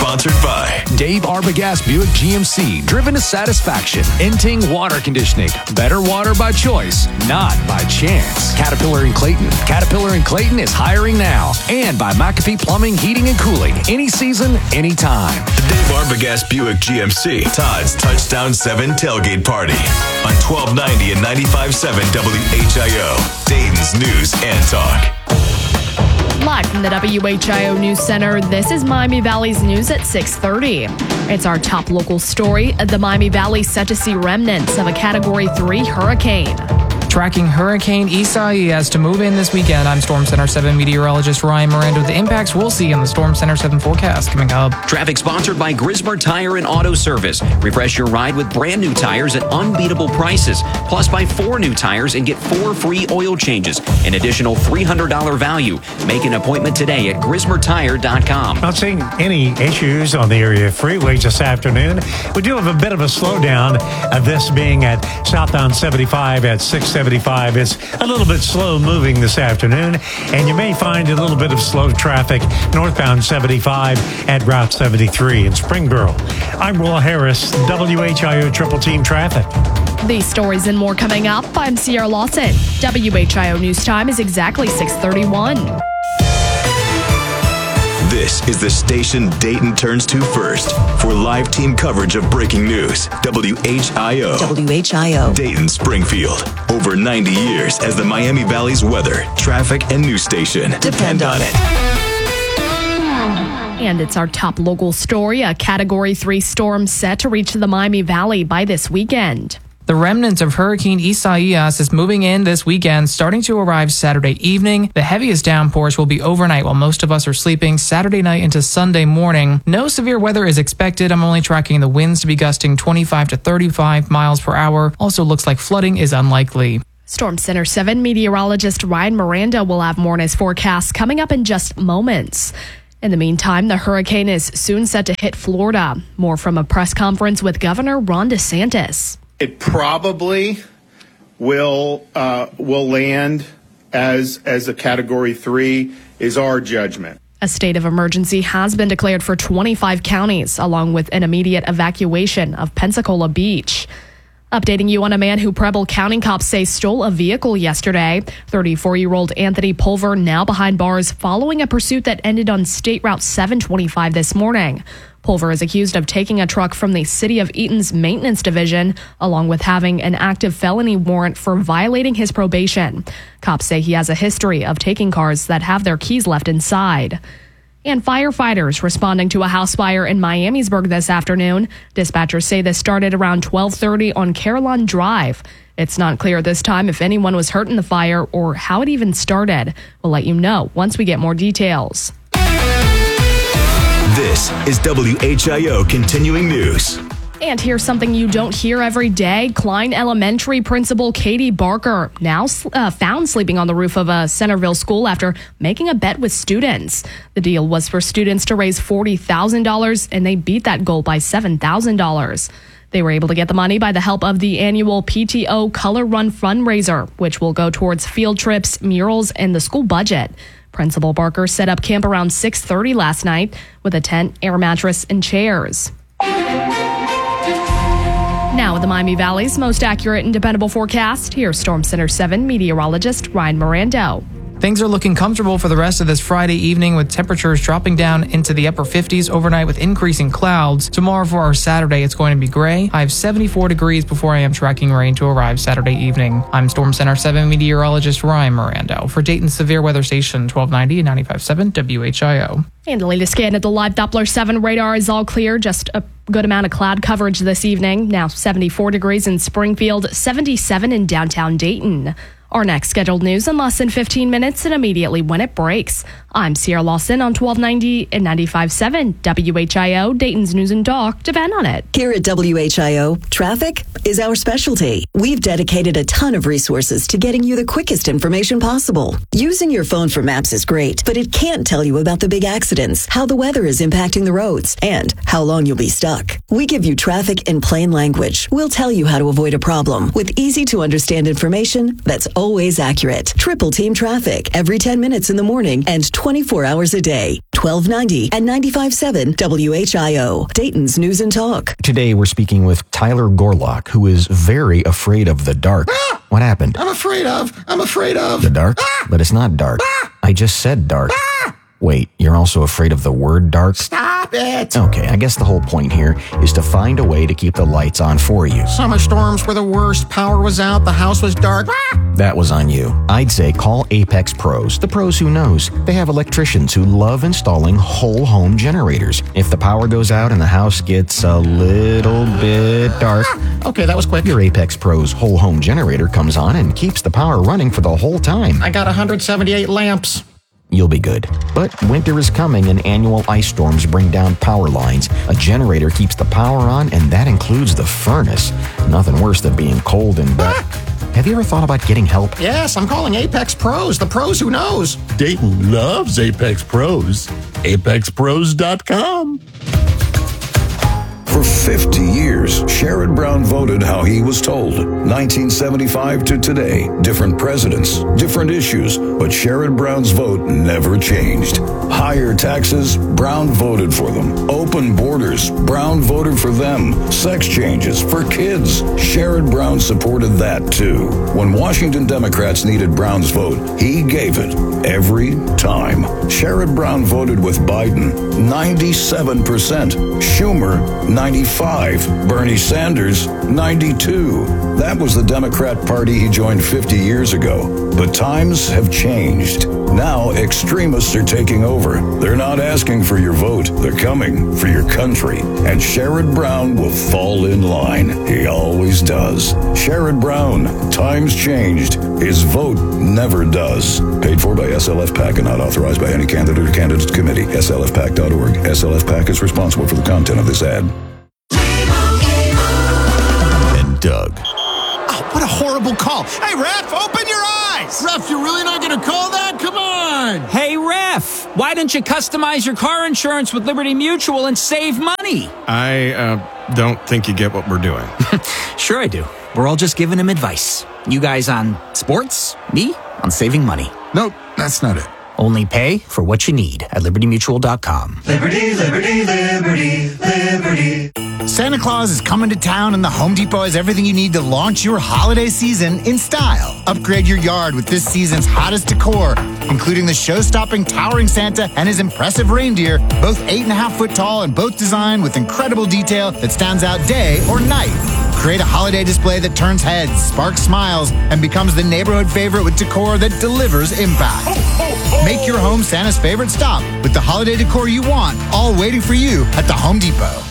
sponsored by Dave Arbogast Buick GMC, driven to satisfaction. Inting Water Conditioning, better water by choice, not by chance. Caterpillar and Clayton. Caterpillar and Clayton is hiring now. And by McAfee Plumbing, Heating, and Cooling. Any season, anytime. The Dave Arbogast Buick GMC Todd's Touchdown 7 Tailgate Party on 1290 and 95.7 WHIO, Dayton's News and Talk. Live from the WHIO News Center, this is Miami Valley's news at 6:30. It's our top local story. The Miami Valley set to see remnants of a Category 3 hurricane. Tracking Hurricane Isaias to move in this weekend, I'm Storm Center 7 meteorologist Ryan Miranda with the impacts we'll see on the Storm Center 7 forecast coming up. Traffic sponsored by Grismer Tire and Auto Service. Refresh your ride with brand new tires at unbeatable prices. Plus, buy 4 new tires and get 4 free oil changes. An additional $300 value. Make an appointment today at GrismerTire.com. Not seeing any issues on the area freeways this afternoon. We do have a bit of a slowdown, this being at southbound 75 at 675. It's a little bit slow moving this afternoon, and you may find a little bit of slow traffic northbound 75 at Route 73 in Springboro. I'm Will Harris, WHIO Triple Team Traffic. These stories and more coming up. I'm Sierra Lawson. WHIO News Time is exactly 6:31. This is the station Dayton turns to first for live team coverage of breaking news. WHIO. WHIO. Dayton Springfield. Over 90 years as the Miami Valley's weather, traffic, and news station. Depend on it. And it's our top local story. A Category 3 storm set to reach the Miami Valley by this weekend. The remnants of Hurricane Isaias is moving in this weekend, starting to arrive Saturday evening. The heaviest downpours will be overnight while most of us are sleeping Saturday night into Sunday morning. No severe weather is expected. I'm only tracking the winds to be gusting 25 to 35 miles per hour. Also looks like flooding is unlikely. Storm Center 7 meteorologist Ryan Miranda will have more in his forecast coming up in just moments. In the meantime, the hurricane is soon set to hit Florida. More from a press conference with Governor Ron DeSantis. It probably will land as a Category 3 is our judgment. A state of emergency has been declared for 25 counties, along with an immediate evacuation of Pensacola Beach. Updating you on a man who Preble County cops say stole a vehicle yesterday. 34-year-old Anthony Pulver now behind bars following a pursuit that ended on State Route 725 this morning. Pulver is accused of taking a truck from the City of Eaton's maintenance division, along with having an active felony warrant for violating his probation. Cops say he has a history of taking cars that have their keys left inside. And firefighters responding to a house fire in Miamisburg this afternoon. Dispatchers say this started around 12:30 on Carillon Drive. It's not clear this time if anyone was hurt in the fire or how it even started. We'll let you know once we get more details. This is WHIO Continuing News. And here's something you don't hear every day. Klein Elementary Principal Katie Barker now found sleeping on the roof of a Centerville school after making a bet with students. The deal was for students to raise $40,000, and they beat that goal by $7,000. They were able to get the money by the help of the annual PTO Color Run fundraiser, which will go towards field trips, murals, and the school budget. Principal Barker set up camp around 6:30 last night with a tent, air mattress, and chairs. Now with the Miami Valley's most accurate and dependable forecast, here's Storm Center 7 meteorologist Ryan Miranda. Things are looking comfortable for the rest of this Friday evening with temperatures dropping down into the upper 50s overnight with increasing clouds. Tomorrow for our Saturday, it's going to be gray. I have 74 degrees before I am tracking rain to arrive Saturday evening. I'm Storm Center 7 meteorologist Ryan Miranda for Dayton's Severe Weather Station 1290 and 95.7 WHIO. And the latest scan at the live Doppler 7 radar is all clear. Just a good amount of cloud coverage this evening. Now 74 degrees in Springfield, 77 in downtown Dayton. Our next scheduled news in less than 15 minutes and immediately when it breaks. I'm Sierra Lawson on 1290 and 95.7 WHIO, Dayton's News and Talk. Depend on it. Here at WHIO, traffic is our specialty. We've dedicated a ton of resources to getting you the quickest information possible. Using your phone for maps is great, but it can't tell you about the big accidents, how the weather is impacting the roads, and how long you'll be stuck. We give you traffic in plain language. We'll tell you how to avoid a problem with easy to understand information that's always accurate. Triple Team Traffic every 10 minutes in the morning and 24 hours a day. 1290 and 95.7 WHIO, Dayton's News and Talk. Today we're speaking with Tyler Gorlock, who is very afraid of the dark. What happened? I'm afraid of. The dark? But it's not dark. I just said dark. Wait, you're also afraid of the word dark? Stop it! Okay, I guess the whole point here is to find a way to keep the lights on for you. Summer storms were the worst. Power was out. The house was dark. That was on you. I'd say call Apex Pros, the pros who knows. They have electricians who love installing whole home generators. If the power goes out and the house gets a little bit dark, Okay, that was quick. your Apex Pros whole home generator comes on and keeps the power running for the whole time. I got 178 lamps. You'll be good. But winter is coming and annual ice storms bring down power lines. A generator keeps the power on, and that includes the furnace. Nothing worse than being cold and Have you ever thought about getting help? Yes, I'm calling Apex Pros, the pros who knows. Dayton loves Apex Pros. ApexPros.com. For 50 years, Sherrod Brown voted how he was told. 1975 to today, different presidents, different issues, but Sherrod Brown's vote never changed. Higher taxes, Brown voted for them. Open borders, Brown voted for them. Sex changes for kids, Sherrod Brown supported that too. When Washington Democrats needed Brown's vote, he gave it every time. Sherrod Brown voted with Biden, 97%. Schumer, 95. Bernie Sanders, 92. That was the Democrat Party he joined 50 years ago. But times have changed. Now extremists are taking over. They're not asking for your vote. They're coming for your country. And Sherrod Brown will fall in line. He always does. Sherrod Brown, times changed. His vote never does. Paid for by SLF PAC and not authorized by any candidate or candidates committee. SLFPAC.org. SLF PAC is responsible for the content of this ad. And Doug. Oh, what a horrible call. Hey, Ref, open your eyes. Ref, you're really not going to call that? Come on. Hey, Ref, why don't you customize your car insurance with Liberty Mutual and save money? I don't think you get what we're doing. Sure I do. We're all just giving him advice. You guys on sports, me on saving money. Nope, that's not it. Only pay for what you need at libertymutual.com. Liberty, liberty, liberty, liberty. Santa Claus is coming to town, and the Home Depot has everything you need to launch your holiday season in style. Upgrade your yard with this season's hottest decor, including the show-stopping towering Santa and his impressive reindeer, both 8.5 foot tall and both designed with incredible detail that stands out day or night. Create a holiday display that turns heads, sparks smiles, and becomes the neighborhood favorite with decor that delivers impact. Make your home Santa's favorite stop with the holiday decor you want, all waiting for you at the Home Depot.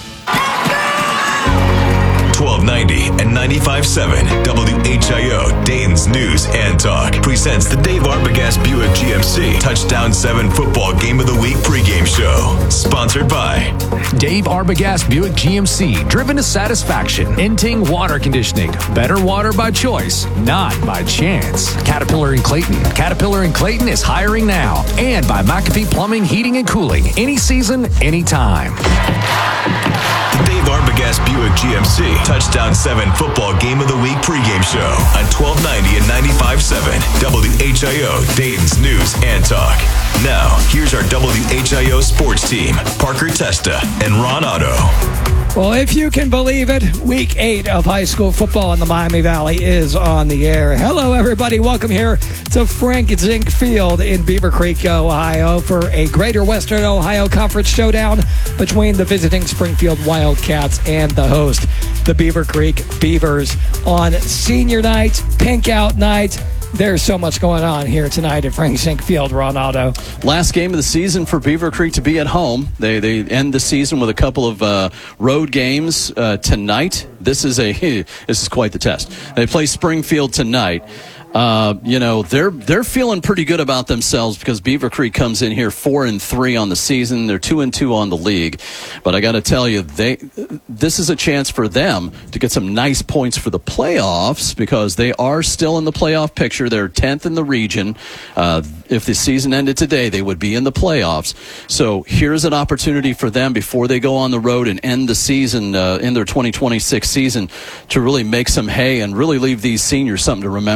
1290 and 95.7 WHIO, Dayton's News and Talk, presents the Dave Arbogast Buick GMC Touchdown 7 Football Game of the Week pregame show. Sponsored by Dave Arbogast Buick GMC, driven to satisfaction. Inting Water Conditioning, better water by choice, not by chance. Caterpillar and Clayton. Caterpillar and Clayton is hiring now. And by McAfee Plumbing, Heating and Cooling, any season, anytime. The Dave Arbogast Buick GMC Touchdown 7 Football Game of the Week pregame show on 1290 and 95.7 WHIO, Dayton's News and Talk. Now, here's our WHIO sports team, Parker Testa and Ron Otto. Well, if you can believe it, Week 8 of high school football in the Miami Valley is on the air. Hello, everybody. Welcome here to Frank Zink Field in Beaver Creek, Ohio, for a Greater Western Ohio Conference showdown between the visiting Springfield Wildcats and the host, the Beaver Creek Beavers, on senior night, pink out night. There's so much going on here tonight at Frank Zink Field, Ronaldo. Last game of the season for Beaver Creek to be at home. They end the season with a couple of road games tonight. This is quite the test. They play Springfield tonight. They're feeling pretty good about themselves because Beaver Creek comes in here 4-3 on the season. They're 2-2 on the league. But I got to tell you, this is a chance for them to get some nice points for the playoffs because they are still in the playoff picture. They're 10th in the region. If the season ended today, they would be in the playoffs. So here's an opportunity for them before they go on the road and end the season in their 2026 season to really make some hay and really leave these seniors something to remember them by.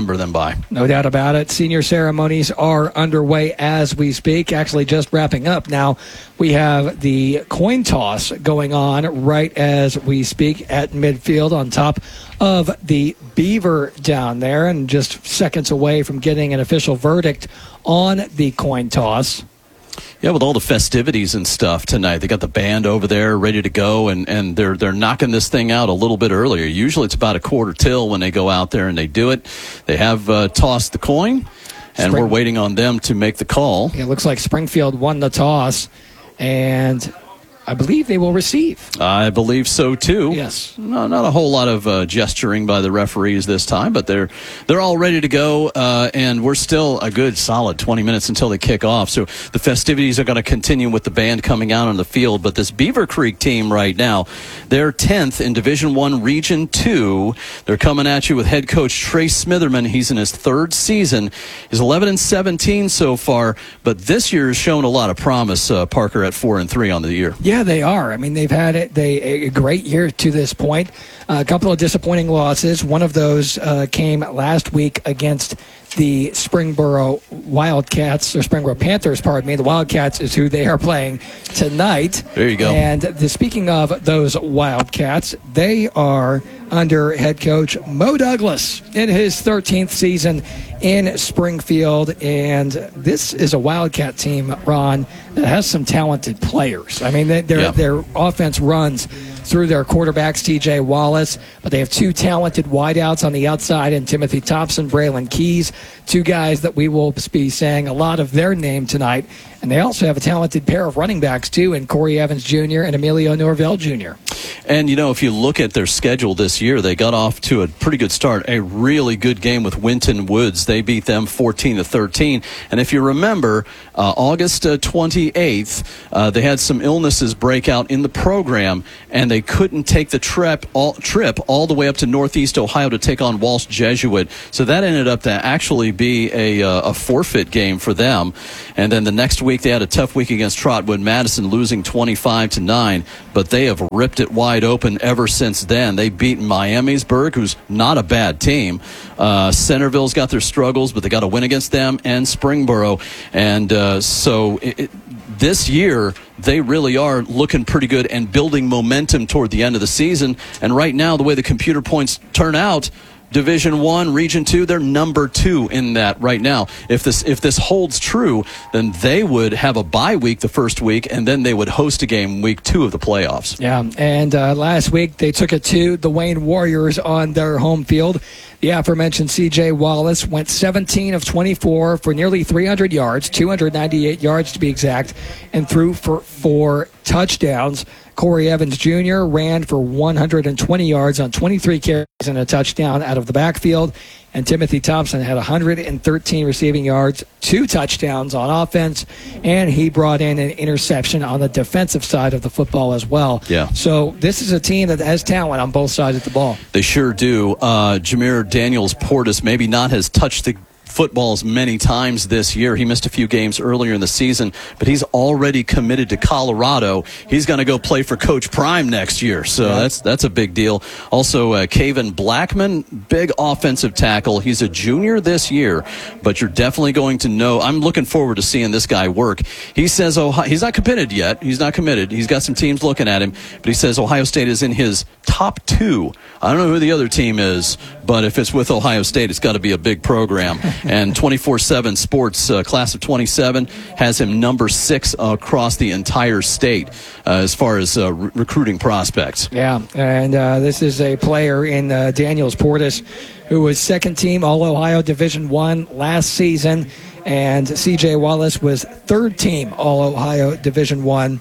by. No doubt about it. Senior ceremonies are underway as we speak, actually just wrapping up. Now, we have the coin toss going on right as we speak at midfield on top of the Beaver down there, and just seconds away from getting an official verdict on the coin toss. Yeah, with all the festivities and stuff tonight, they got the band over there ready to go, and they're knocking this thing out a little bit earlier. Usually it's about a quarter till when they go out there and they do it. They have tossed the coin, and we're waiting on them to make the call. It looks like Springfield won the toss, and I believe they will receive. I believe so too. Yes. No, not a whole lot of gesturing by the referees this time, but they're all ready to go, and we're still a good solid 20 minutes until they kick off. So the festivities are going to continue with the band coming out on the field. But this Beaver Creek team right now, they're 10th in Division I Region 2. They're coming at you with head coach Trey Smitherman. He's in his third season. He's 11-17 so far, but this year has shown a lot of promise. Parker at 4-3 on the year. Yeah, they are. I mean, they've had a great year to this point. A couple of disappointing losses. One of those came last week against the Springboro Wildcats, or Springboro Panthers, pardon me. The Wildcats is who they are playing tonight. There you go. And speaking of those Wildcats, they are under head coach Mo Douglas in his 13th season in Springfield. And this is a Wildcat team, Ron, that has some talented players. I mean, their offense runs through their quarterbacks, TJ Wallace, but they have two talented wideouts on the outside in Timothy Thompson, Braylon Keys, two guys that we will be saying a lot of their name tonight. And they also have a talented pair of running backs, too, in Corey Evans Jr. and Emilio Norvell Jr. And, you know, if you look at their schedule this year, they got off to a pretty good start. A really good game with Winton Woods. They beat them 14-13. And if you remember, August 28th, they had some illnesses break out in the program, and they couldn't take the trip all the way up to Northeast Ohio to take on Walsh Jesuit. So that ended up to actually be a forfeit game for them. And then the next week, they had a tough week against Trotwood Madison, losing 25-9, but they have ripped it wide open ever since then. They've beaten Miamisburg, who's not a bad team. Centerville's got their struggles, but they got a win against them, and Springboro. And this year, they really are looking pretty good and building momentum toward the end of the season. And right now, the way the computer points turn out, Division I, Region 2, they're number 2 in that right now. If this holds true, then they would have a bye week the first week, and then they would host a game week 2 of the playoffs. Yeah, and last week they took it to the Wayne Warriors on their home field. The aforementioned C.J. Wallace went 17 of 24 for nearly 300 yards, 298 yards to be exact, and threw for 4 touchdowns. Corey Evans Jr. ran for 120 yards on 23 carries and a touchdown out of the backfield. And Timothy Thompson had 113 receiving yards, 2 touchdowns on offense, and he brought in an interception on the defensive side of the football as well. Yeah. So this is a team that has talent on both sides of the ball. They sure do. Jameer Daniels-Portis maybe not has touched the footballs many times this year. He missed a few games earlier in the season, but he's already committed to Colorado. He's going to go play for Coach Prime next year, so that's a big deal. Also, Kaven Blackman, big offensive tackle. He's a junior this year, but you're definitely going to know. I'm looking forward to seeing this guy work. He says he's not committed yet. He's not committed. He's got some teams looking at him, but he says Ohio State is in his top 2. I don't know who the other team is, but if it's with Ohio State, it's got to be a big program. And 24/7 Sports, class of 27, has him number 6 across the entire state as far as recruiting prospects. Yeah, and this is a player in Daniels-Portis who was second team All-Ohio Division I last season, and C.J. Wallace was third team All-Ohio Division I.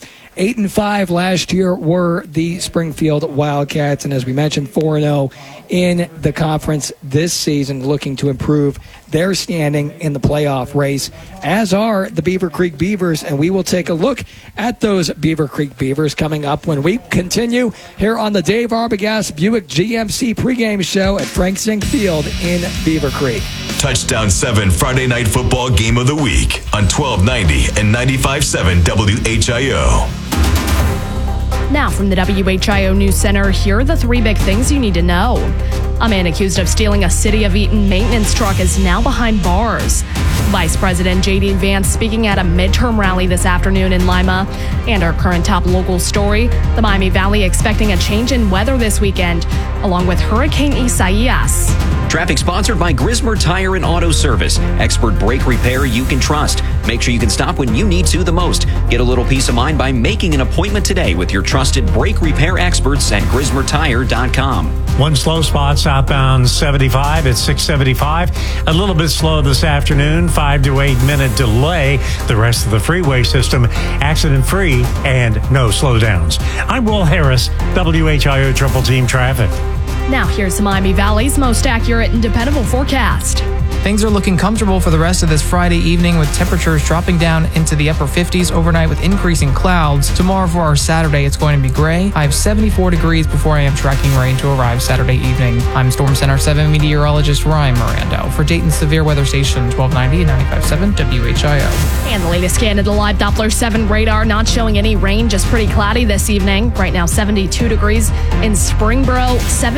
8-5 last year were the Springfield Wildcats, and as we mentioned, 4-0 in the conference this season, looking to improve their standing in the playoff race, as are the Beaver Creek Beavers, and we will take a look at those Beaver Creek Beavers coming up when we continue here on the Dave Arbogast Buick GMC pregame show at Frank Zink Field in Beaver Creek. Touchdown 7 Friday Night Football Game of the Week on 1290 and 95.7 WHIO. Now from the WHIO News Center, here are the three big things you need to know. A man accused of stealing a City of Eaton maintenance truck is now behind bars. Vice President J.D. Vance speaking at a midterm rally this afternoon in Lima. And our current top local story, the Miami Valley expecting a change in weather this weekend, along with Hurricane Isaias. Traffic sponsored by Grismer Tire and Auto Service. Expert brake repair you can trust. Make sure you can stop when you need to the most. Get a little peace of mind by making an appointment today with your trusted brake repair experts at GrismerTire.com. One slow spot southbound 75 at 675. A little bit slow this afternoon, 5 to 8 minute delay. The rest of the freeway system accident free and no slowdowns. I'm Will Harris, WHIO Triple Team Traffic. Now here's the Miami Valley's most accurate and dependable forecast. Things are looking comfortable for the rest of this Friday evening with temperatures dropping down into the upper 50s overnight with increasing clouds. Tomorrow for our Saturday, it's going to be gray. I have 74 degrees before I am tracking rain to arrive Saturday evening. I'm Storm Center 7 meteorologist Ryan Mirando for Dayton's Severe Weather Station 1290 and 95.7 WHIO. And the latest Canada Live Doppler 7 radar not showing any rain, just pretty cloudy this evening. Right now 72 degrees in Springboro,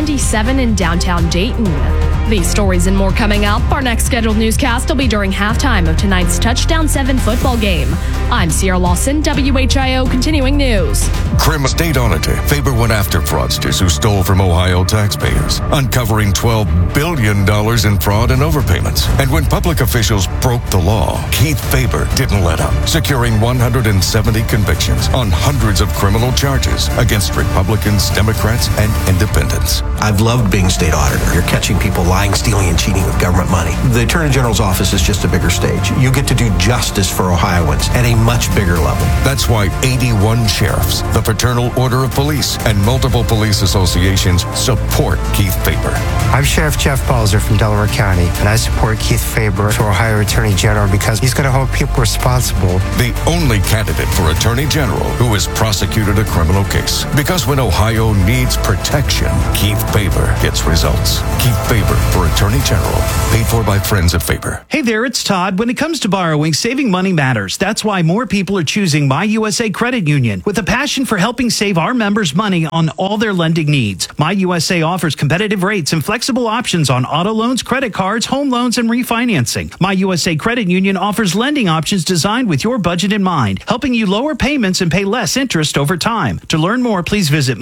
77 in downtown Dayton. These stories and more coming up. Our next scheduled newscast will be during halftime of tonight's Touchdown 7 football game. I'm Sierra Lawson, WHIO Continuing News. Crim State Auditor. Faber went after fraudsters who stole from Ohio taxpayers, uncovering $12 billion in fraud and overpayments. And when public officials broke the law, Keith Faber didn't let up, securing 170 convictions on hundreds of criminal charges against Republicans, Democrats, and independents. I've loved being state auditor. You're catching people lying, stealing, and cheating with government money. The Attorney General's office is just a bigger stage. You get to do justice for Ohioans at a much bigger level. That's why 81 sheriffs, the Fraternal Order of Police, and multiple police associations support Keith Faber. I'm Sheriff Jeff Balzer from Delaware County, and I support Keith Faber for Ohio Attorney General because he's going to hold people responsible. The only candidate for Attorney General who has prosecuted a criminal case. Because when Ohio needs protection, Keith Faber gets results. Keith Faber for Attorney General. Paid for by friends of Faber. Hey there, it's Todd. When it comes to borrowing, saving money matters. That's why more people are choosing My USA Credit Union with a passion for helping save our members money on all their lending needs. My USA offers competitive rates and flexible options on auto loans, credit cards, home loans, and refinancing. My USA Credit Union offers lending options designed with your budget in mind, helping you lower payments and pay less interest over time. To learn more, please visit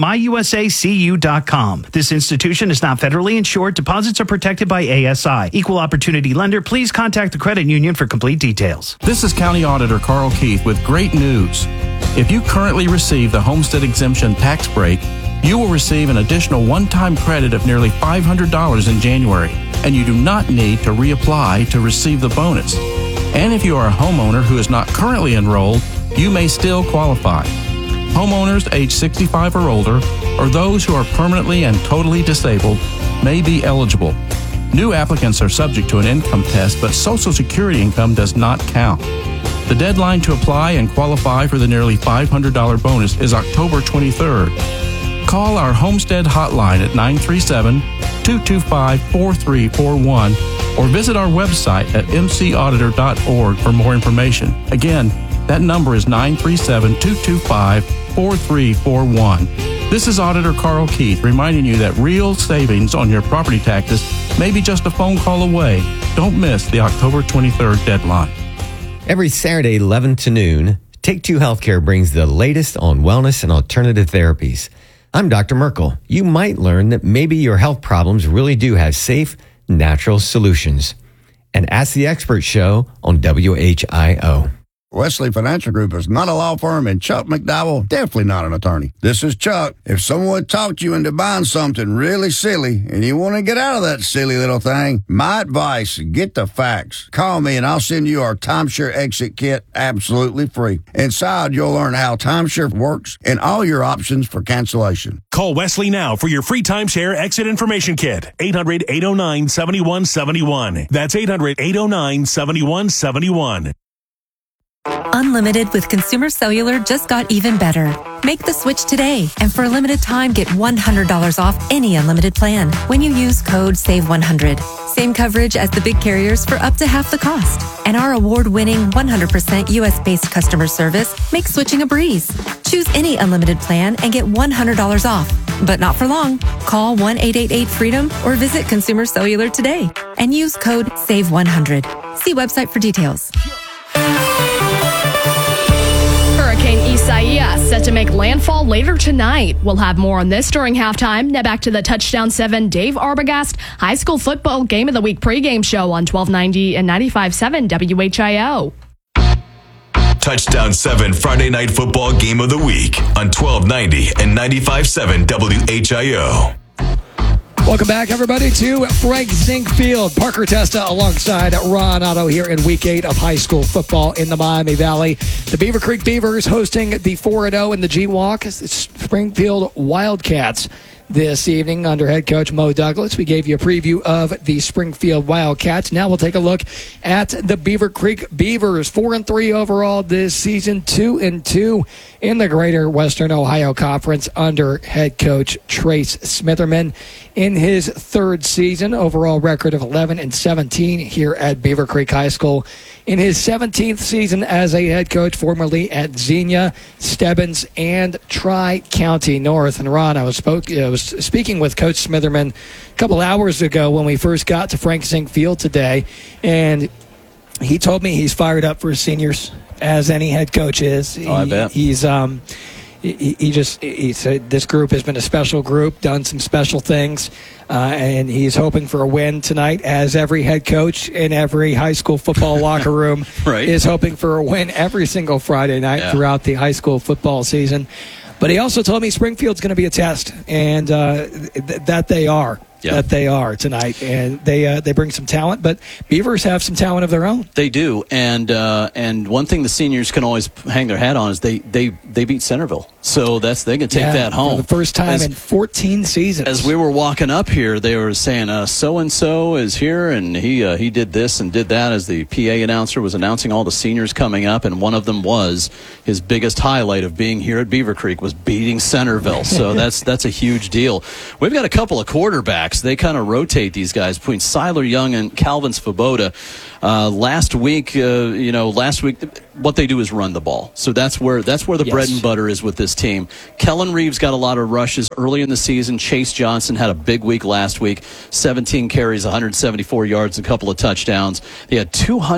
myusacu.com. This institution is not federally insured. Deposits are protected by ASI. Equal opportunity lender. Please contact the credit union for complete details. This is County Auditor Carl Keith with great news. If you currently receive the homestead exemption tax break, you will receive an additional one-time credit of nearly $500 in January, and you do not need to reapply to receive the bonus. And if you are a homeowner who is not currently enrolled, you may still qualify. Homeowners age 65 or older, or those who are permanently and totally disabled, may be eligible. New applicants are subject to an income test, but Social Security income does not count. The deadline to apply and qualify for the nearly $500 bonus is October 23rd. Call our Homestead hotline at 937-225-4341 or visit our website at mcauditor.org for more information. Again, that number is 937-225-4341. This is Auditor Carl Keith reminding you that real savings on your property taxes may be just a phone call away. Don't miss the October 23rd deadline. Every Saturday, 11 to noon, Take Two Healthcare brings the latest on wellness and alternative therapies. I'm Dr. Merkel. You might learn that maybe your health problems really do have safe, natural solutions. And Ask the Expert show on WHIO. Wesley Financial Group is not a law firm, and Chuck McDowell, definitely not an attorney. This is Chuck. If someone talked you into buying something really silly and you want to get out of that silly little thing, my advice, get the facts. Call me and I'll send you our timeshare exit kit absolutely free. Inside, you'll learn how timeshare works and all your options for cancellation. Call Wesley now for your free timeshare exit information kit. 800-809-7171. That's 800-809-7171. Unlimited with Consumer Cellular just got even better. Make the switch today, and for a limited time, get $100 off any unlimited plan when you use code SAVE100. Same coverage as the big carriers for up to half the cost. And our award-winning 100% U.S.-based customer service makes switching a breeze. Choose any unlimited plan and get $100 off. But not for long. Call 1-888-FREEDOM or visit Consumer Cellular today and use code SAVE100. See website for details. Hurricane Isaias set to make landfall later tonight. We'll have more on this during halftime. Now back to the Touchdown 7 Dave Arbogast High School Football Game of the Week pregame show on 1290 and 95.7 WHIO. Touchdown 7 Friday Night Football Game of the Week on 1290 and 95.7 WHIO. Welcome back, everybody, to Frank Zink Field. Parker Testa alongside Ron Otto here in Week 8 of high school football in the Miami Valley. The Beaver Creek Beavers hosting the 4-0 in the G-Walk. Springfield Wildcats this evening under head coach Mo Douglas. We gave you a preview of the Springfield Wildcats. Now we'll take a look at the Beaver Creek Beavers. 4-3 overall this season, 2-2 in the Greater Western Ohio Conference under head coach Trace Smitherman. In his third season, overall record of 11-17 here at Beaver Creek High School. In his 17th season as a head coach, formerly at Xenia, Stebbins, and Tri-County North. And Ron, I was speaking with Coach Smitherman a couple hours ago when we first got to Frank Zink Field today, and he told me he's fired up for his seniors, as any head coach is. I bet. He said this group has been a special group, done some special things, and he's hoping for a win tonight, as every head coach in every high school football locker room is hoping for a win every single Friday night throughout the high school football season. But he also told me Springfield's going to be a test, and that they are. Yeah. That they are tonight, and they bring some talent, but Beavers have some talent of their own. They do, and one thing the seniors can always hang their hat on is they beat Centerville, so they can take that home for the first time in 14 seasons. As we were walking up here, they were saying so and so is here, and he did this and did that. As the PA announcer was announcing all the seniors coming up, and one of them was his biggest highlight of being here at Beaver Creek was beating Centerville. So that's a huge deal. We've got a couple of quarterbacks. They kind of rotate these guys between Siler Young and Calvin Svoboda. Last week, what they do is run the ball. So that's where the bread and butter is with this team. Kellen Reeves got a lot of rushes early in the season. Chase Johnson had a big week last week. 17 carries, 174 yards, a couple of touchdowns. They had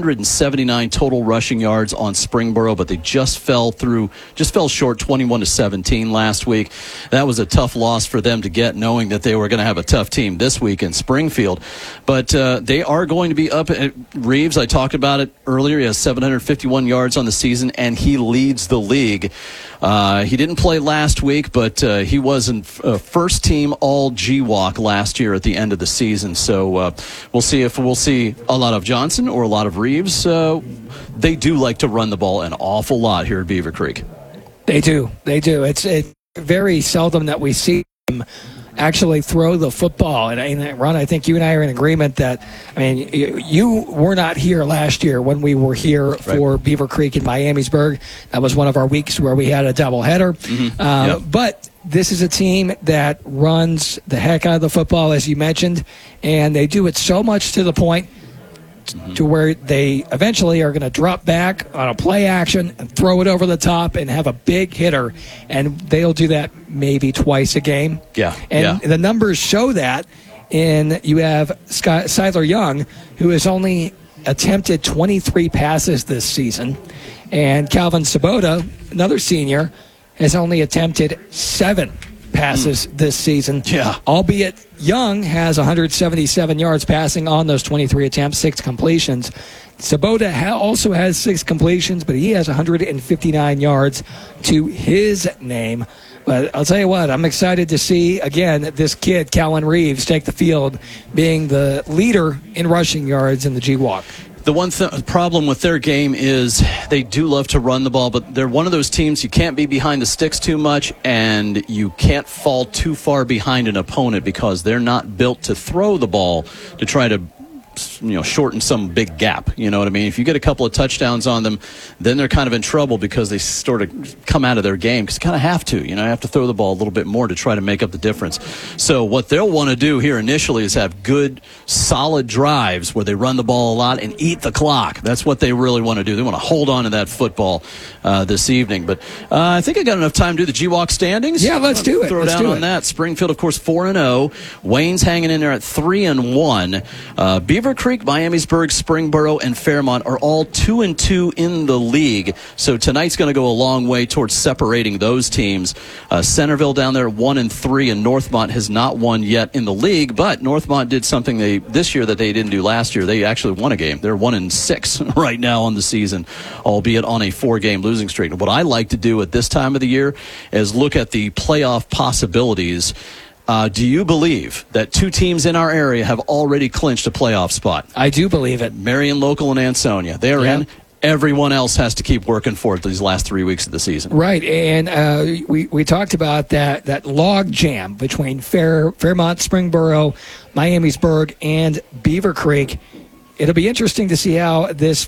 279 total rushing yards on Springboro, but they just fell short 21-17 last week. That was a tough loss for them to get, knowing that they were going to have a tough team this week in Springfield. But they are going to be up at Reeves. I talked about it earlier. He has 751 yards on the season, and he leads the league. He didn't play last week, but he was in first team all G-Walk last year at the end of the season. So we'll see if we'll see a lot of Johnson or a lot of Reeves. They do like to run the ball an awful lot here at Beaver Creek. They do. It's very seldom that we see them actually throw the football. And Ron, I think you and I are in agreement that, you were not here last year when we were here for Beaver Creek in Miamisburg. That was one of our weeks where we had a doubleheader. Mm-hmm. But this is a team that runs the heck out of the football, as you mentioned, and they do it so much to the point to where they eventually are going to drop back on a play action and throw it over the top and have a big hitter, and they'll do that maybe twice a game. The numbers show that. And you have Siler Young, who has only attempted 23 passes this season, and Calvin Svoboda, another senior, has only attempted 7 passes this season. Albeit Young has 177 yards passing on those 23 attempts, 6 completions. Svoboda also has 6 completions, but he has 159 yards to his name. But I'll tell you what, I'm excited to see, again, this kid, Calvin Reeves, take the field, being the leader in rushing yards in the G-Walk. The one problem with their game is they do love to run the ball, but they're one of those teams you can't be behind the sticks too much, and you can't fall too far behind an opponent because they're not built to throw the ball to try to shorten some big gap. You know what I mean? If you get a couple of touchdowns on them, then they're kind of in trouble because they sort of come out of their game because you kind of have to. You have to throw the ball a little bit more to try to make up the difference. So what they'll want to do here initially is have good, solid drives where they run the ball a lot and eat the clock. That's what they really want to do. They want to hold on to that football this evening. But I think I got enough time to do the GWalk standings. Yeah, let's do it. Throw down on that. Springfield, of course, 4-0. Wayne's hanging in there at 3-1. Beaver Creek, Miamisburg, Springboro, and Fairmont are all 2-2 in the league. So tonight's going to go a long way towards separating those teams. Centerville down there 1-3, and Northmont has not won yet in the league. But Northmont did something this year that they didn't do last year. They actually won a game. They're 1-6 right now on the season, albeit on a 4-game losing streak. What I like to do at this time of the year is look at the playoff possibilities. Do you believe that two teams in our area have already clinched a playoff spot? I do believe it. Marion Local and Ansonia. They are in. Everyone else has to keep working for it these last 3 weeks of the season. Right, and we talked about that log jam between Fairmont, Springboro, Miamisburg, and Beaver Creek. It'll be interesting to see how this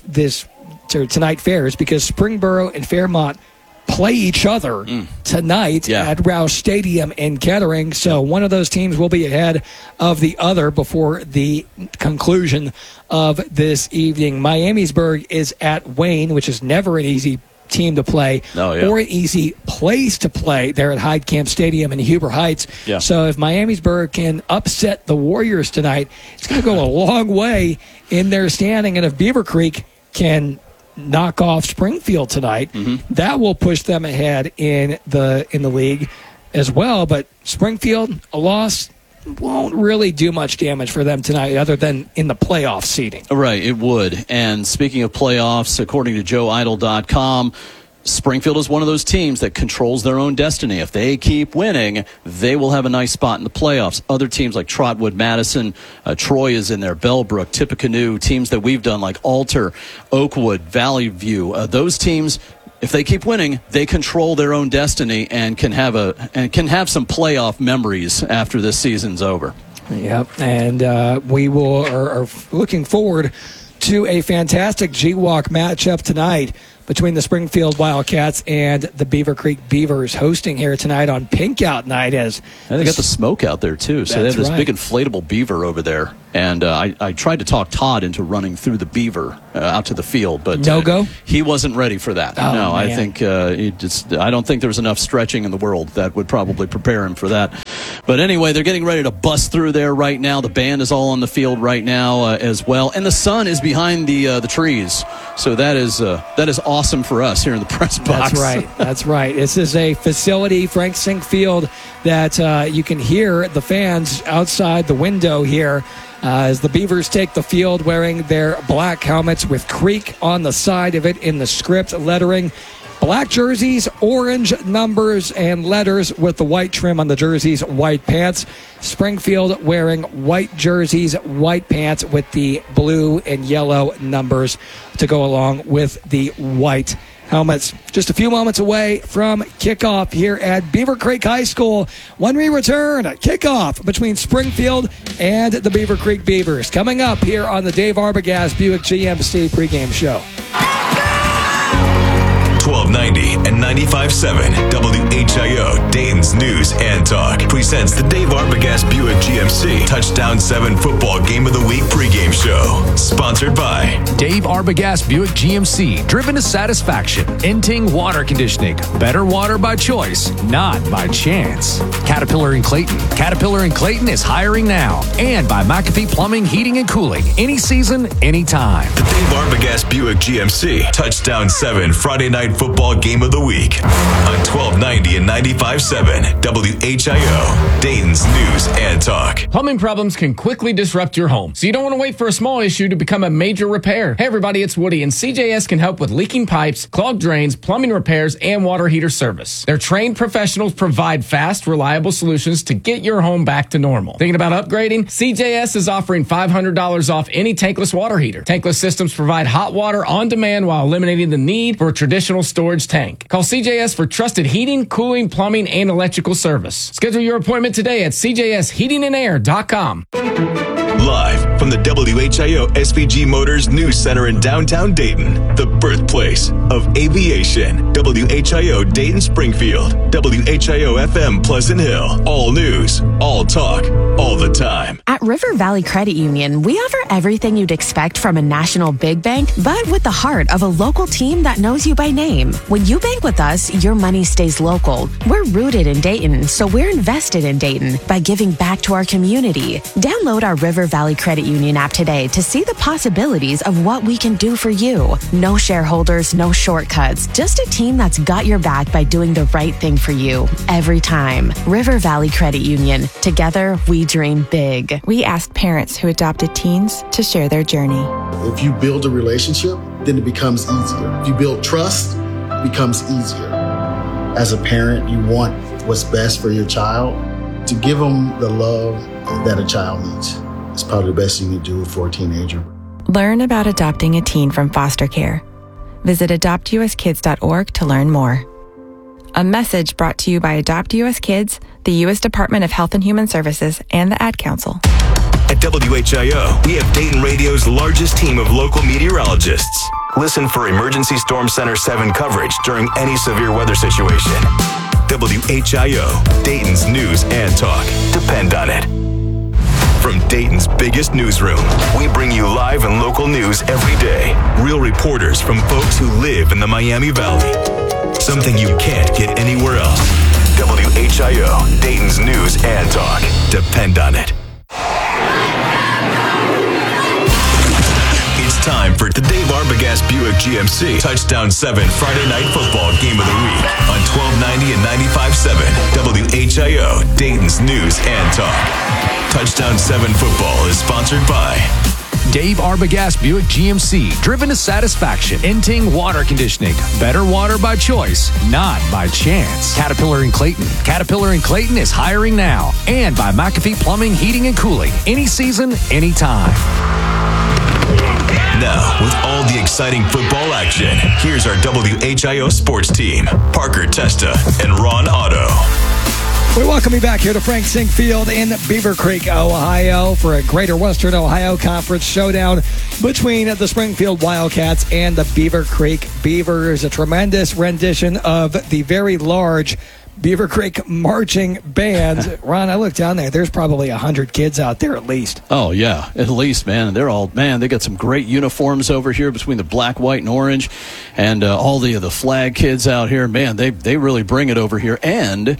tonight fares because Springboro and Fairmont play each other tonight at Rouse Stadium in Kettering. So one of those teams will be ahead of the other before the conclusion of this evening. Miamisburg is at Wayne, which is never an easy team to play or an easy place to play there at Heidkamp Stadium in Huber Heights. Yeah. So if Miamisburg can upset the Warriors tonight, it's going to go a long way in their standing. And if Beaver Creek can knock off Springfield tonight, that will push them ahead in the league as well. But Springfield, a loss won't really do much damage for them tonight other than in the playoff seeding. Right, it would. And speaking of playoffs, according to JoeIdle.com, Springfield is one of those teams that controls their own destiny. If they keep winning, they will have a nice spot in the playoffs. Other teams like Trotwood, Madison, Troy is in there, Bellbrook, Tippecanoe, teams that we've done like Alter, Oakwood, Valley View. Those teams, if they keep winning, they control their own destiny and can have some playoff memories after this season's over. Yep, and we are looking forward to a fantastic GWalk matchup tonight between the Springfield Wildcats and the Beaver Creek Beavers, hosting here tonight on Pink Out Night. And they got the smoke out there, too. So they have this big inflatable beaver over there. And I tried to talk Todd into running through the beaver out to the field, but no-go? He wasn't ready for that. Oh, no, man. I think I don't think there's enough stretching in the world that would probably prepare him for that. But anyway, they're getting ready to bust through there right now. The band is all on the field right now as well, and the sun is behind the trees. So that is awesome for us here in the press box. That's right. That's right. This is a facility, Frank Sink Field, that you can hear the fans outside the window here as the Beavers take the field wearing their black helmets with Creek on the side of it in the script lettering. Black jerseys, orange numbers and letters with the white trim on the jerseys, white pants. Springfield wearing white jerseys, white pants with the blue and yellow numbers to go along with the white helmets. Just a few moments away from kickoff here at Beaver Creek High School. When we return, kickoff between Springfield and the Beaver Creek Beavers. Coming up here on the Dave Arbogast Buick GMC pregame show. 1290 and 95.7 WHIO, Dayton's News and Talk, presents the Dave Arbogast Buick GMC Touchdown 7 Football Game of the Week pregame show. Sponsored by Dave Arbogast Buick GMC, driven to satisfaction. Inting Water Conditioning, better water by choice, not by chance. Caterpillar and Clayton. Caterpillar and Clayton is hiring now. And by McAfee Plumbing, Heating and Cooling, any season, anytime. The Dave Arbogast Buick GMC Touchdown 7 Friday Night Football Game of the Week on 1290 and 95.7 WHIO, Dayton's News and Talk. Plumbing problems can quickly disrupt your home, so you don't want to wait for a small issue to become a major repair. Hey everybody, it's Woody, and CJS can help with leaking pipes, clogged drains, plumbing repairs, and water heater service. Their trained professionals provide fast, reliable solutions to get your home back to normal. Thinking about upgrading? CJS is offering $500 off any tankless water heater. Tankless systems provide hot water on demand while eliminating the need for a traditional storage tank. Call CJS for trusted heating, cooling, plumbing, and electrical service. Schedule your appointment today at cjsheatingandair.com. Live from from the WHIO SVG Motors News Center in downtown Dayton, the birthplace of aviation. WHIO Dayton Springfield, WHIO FM Pleasant Hill. All news, all talk, all the time. At River Valley Credit Union, we offer everything you'd expect from a national big bank, but with the heart of a local team that knows you by name. When you bank with us, your money stays local. We're rooted in Dayton, so we're invested in Dayton by giving back to our community. Download our River Valley Credit Union app today to see the possibilities of what we can do for you. No shareholders, no shortcuts, just a team that's got your back by doing the right thing for you every time. River Valley Credit Union. Together, we dream big. We asked parents who adopted teens to share their journey. If you build a relationship, then it becomes easier. If you build trust, it becomes easier. As a parent, you want what's best for your child. To give them the love that a child needs is probably the best you can do for a teenager. Learn about adopting a teen from foster care. Visit adoptuskids.org to learn more. A message brought to you by Adopt US Kids, the U.S. Department of Health and Human Services, and the Ad Council. At WHIO, we have Dayton Radio's largest team of local meteorologists. Listen for Emergency Storm Center 7 coverage during any severe weather situation. WHIO, Dayton's news and talk. Depend on it. From Dayton's biggest newsroom, we bring you live and local news every day. Real reporters from folks who live in the Miami Valley. Something you can't get anywhere else. WHIO, Dayton's news and talk. Depend on it. It's time for the Dave Arbogast Buick GMC Touchdown 7 Friday Night Football Game of the Week on 1290 and 95.7 WHIO, Dayton's news and talk. Touchdown 7 football is sponsored by Dave Arbogast Buick GMC, driven to satisfaction. Inting Water Conditioning. Better water by choice, not by chance. Caterpillar and Clayton. Caterpillar and Clayton is hiring now. And by McAfee Plumbing, Heating, and Cooling. Any season, anytime. Now, with all the exciting football action, here's our WHIO sports team, Parker Testa and Ron Otto. We welcome you back here to Frank Zink Field in Beaver Creek, Ohio, for a Greater Western Ohio Conference showdown between the Springfield Wildcats and the Beaver Creek Beavers. A tremendous rendition of the very large Beaver Creek marching band. Ron, I looked down there. There's probably 100 kids out there at least. Oh, yeah, at least, man. They're all, man, they got some great uniforms over here between the black, white, and orange, and all the flag kids out here. Man, they really bring it over here. And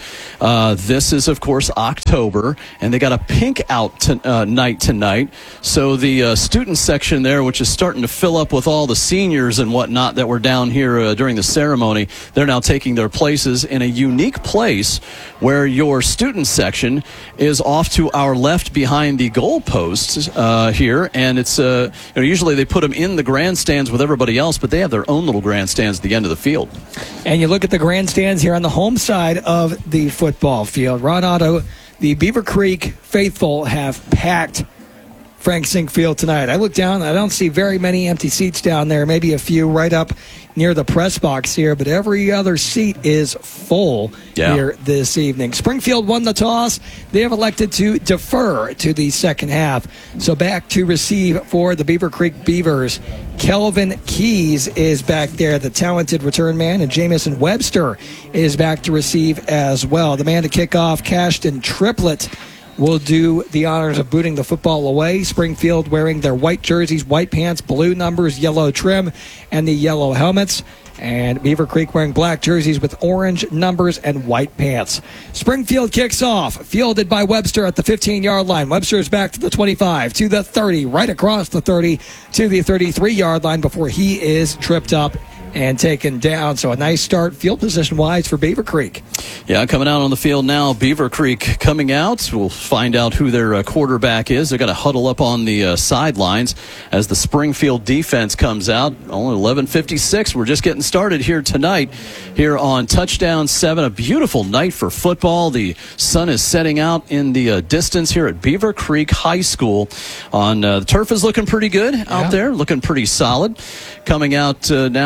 this is, of course, October, and they got a pink out night tonight. So the student section there, which is starting to fill up with all the seniors and whatnot that were down here during the ceremony, they're now taking their places in a unique place where your student section is off to our left behind the goalposts here, and it's usually they put them in the grandstands with everybody else, but they have their own little grandstands at the end of the field. And you look at the grandstands here on the home side of the football field. Ron Otto, the Beaver Creek faithful have packed Frank Zink Field tonight. I look down, I don't see very many empty seats down there, maybe a few right up near the press box here, but every other seat is full here this evening. Springfield won the toss. They have elected to defer to the second half. So back to receive for the Beaver Creek Beavers. Kelvin Keys is back there, the talented return man, and Jamison Webster is back to receive as well. The man to kick off, Cashton Triplett, will do the honors of booting the football away. Springfield wearing their white jerseys, white pants, blue numbers, yellow trim, and the yellow helmets. And Beaver Creek wearing black jerseys with orange numbers and white pants. Springfield kicks off, fielded by Webster at the 15-yard line. Webster is back to the 25, to the 30, right across the 30, to the 33-yard line before he is tripped up and taken down. So a nice start field position-wise for Beaver Creek. Yeah, coming out on the field now, Beaver Creek coming out. We'll find out who their quarterback is. They're going to huddle up on the sidelines as the Springfield defense comes out. Only 11:56. We're just getting started here tonight here on Touchdown 7. A beautiful night for football. The sun is setting out in the distance here at Beaver Creek High School. The turf is looking pretty good out there, looking pretty solid. Coming out now for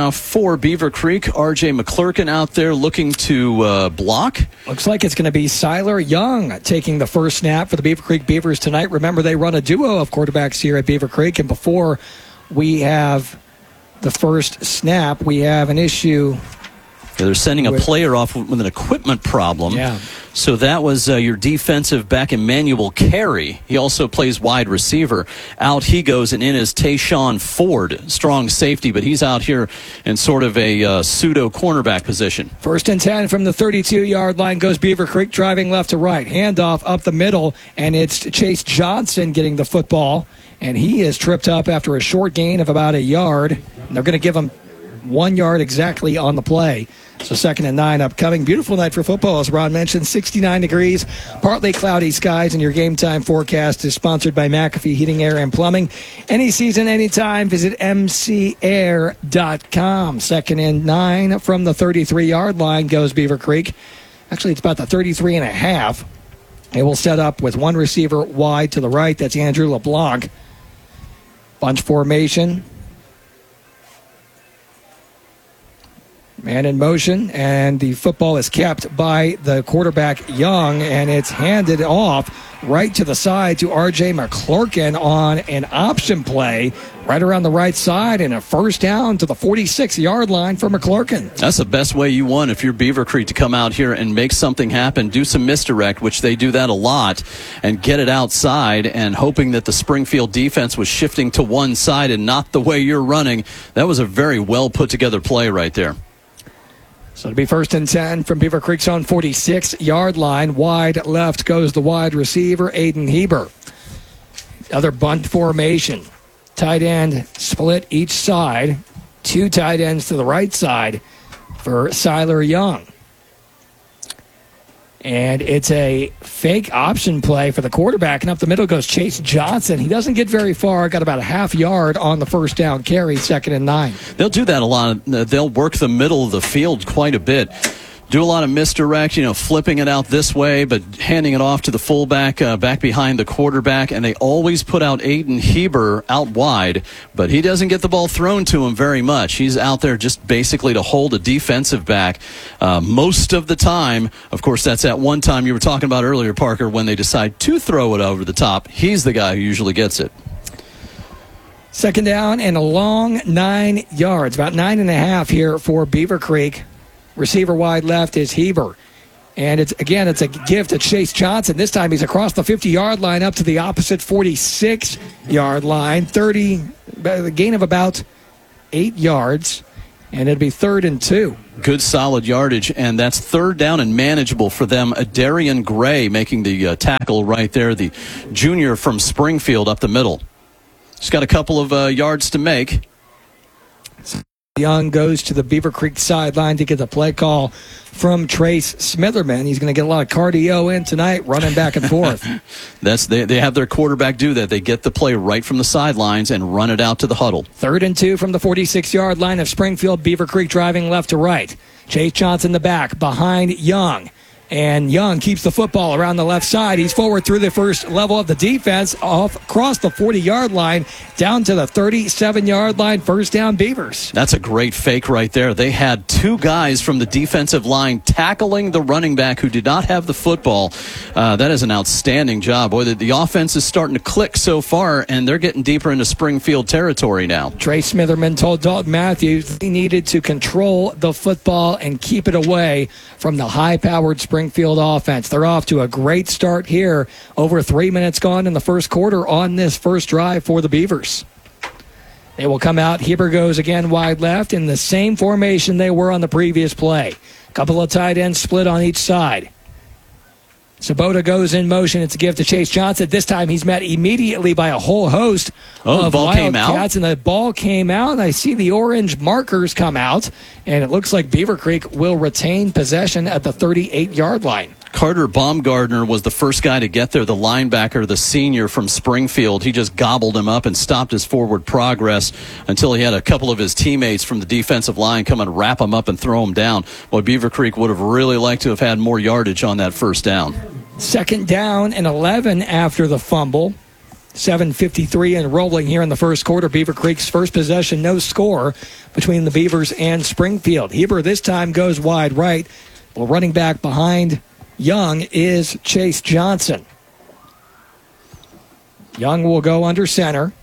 for Beaver Creek. R.J. McClurkin out there looking to block. Looks like it's going to be Siler Young taking the first snap for the Beaver Creek Beavers tonight. Remember, they run a duo of quarterbacks here at Beaver Creek, and before we have the first snap, we have an issue. Yeah, they're sending a player off with an equipment problem. Yeah. So that was your defensive back, Emmanuel Carey. He also plays wide receiver. Out he goes, and in is Tayshawn Ford, strong safety, but he's out here in sort of a pseudo cornerback position. 1st and 10 from the 32-yard line goes Beaver Creek, driving left to right. Handoff up the middle, and it's Chase Johnson getting the football, and he is tripped up after a short gain of about a yard. And they're going to give him 1 yard exactly on the play. So 2nd and 9 upcoming. Beautiful night for football, as Ron mentioned. 69 degrees, partly cloudy skies, and your game time forecast is sponsored by McAfee Heating, Air, and Plumbing. Any season, anytime, visit mcair.com. 2nd and 9 from the 33-yard line goes Beaver Creek. Actually, it's about the 33 and a half. They will set up with one receiver wide to the right. That's Andrew LeBlanc. Bunch formation. Man in motion, and the football is kept by the quarterback, Young, and it's handed off right to the side to R.J. McClurkin on an option play right around the right side, and a first down to the 46-yard line for McClurkin. That's the best way you want if you're Beaver Creek to come out here and make something happen, do some misdirect, which they do that a lot, and get it outside, and hoping that the Springfield defense was shifting to one side and not the way you're running. That was a very well put together play right there. So it'll be 1st and 10 from Beaver Creek's own 46-yard line. Wide left goes the wide receiver, Aiden Heber. Other bunt formation. Tight end split each side. 2 tight ends to the right side for Siler Young. And it's a fake option play for the quarterback. And up the middle goes Chase Johnson. He doesn't get very far. Got about a half yard on the first down carry, 2nd and 9. They'll do that a lot. They'll work the middle of the field quite a bit. Do a lot of misdirect, flipping it out this way, but handing it off to the fullback back behind the quarterback. And they always put out Aiden Heber out wide, but he doesn't get the ball thrown to him very much. He's out there just basically to hold a defensive back most of the time. Of course, that's that one time you were talking about earlier, Parker, when they decide to throw it over the top. He's the guy who usually gets it. 2nd down and a long 9 yards, about 9.5 here for Beaver Creek. Receiver wide left is Heber. And it's a gift to Chase Johnson. This time he's across the 50-yard line up to the opposite 46-yard line. A gain of about 8 yards. And it'll be 3rd and 2. Good solid yardage, and that's 3rd down and manageable for them. Darian Gray making the tackle right there, the junior from Springfield up the middle. He's got a couple of yards to make. Young goes to the Beaver Creek sideline to get the play call from Trace Smitherman. He's going to get a lot of cardio in tonight, running back and forth. They have their quarterback do that. They get the play right from the sidelines and run it out to the huddle. 3rd and 2 from the 46-yard line of Springfield. Beaver Creek driving left to right. Chase Johnson the back behind Young. And Young keeps the football around the left side. He's forward through the first level of the defense, across the 40-yard line, down to the 37-yard line, first down Beavers. That's a great fake right there. They had 2 guys from the defensive line tackling the running back who did not have the football. That is an outstanding job. Boy, the offense is starting to click so far, and they're getting deeper into Springfield territory now. Trey Smitherman told Dalton Matthews he needed to control the football and keep it away from the high-powered Springfield offense. They're off to a great start here. Over 3 minutes gone in the first quarter on this first drive for the Beavers. They will come out. Heber goes again wide left in the same formation they were on the previous play. A couple of tight ends split on each side. Sabota goes in motion. It's a gift to Chase Johnson. This time he's met immediately by a whole host of Wildcats, and the ball came out. I see the orange markers come out, and it looks like Beaver Creek will retain possession at the 38-yard line. Carter Baumgardner was the first guy to get there, the linebacker, the senior from Springfield. He just gobbled him up and stopped his forward progress until he had a couple of his teammates from the defensive line come and wrap him up and throw him down. Boy, Beaver Creek would have really liked to have had more yardage on that first down. 2nd down and 11 after the fumble. 7:53 and rolling here in the first quarter. Beaver Creek's first possession, no score between the Beavers and Springfield. Heber this time goes wide right. Well, running back behind Young is Chase Johnson. Young will go under center.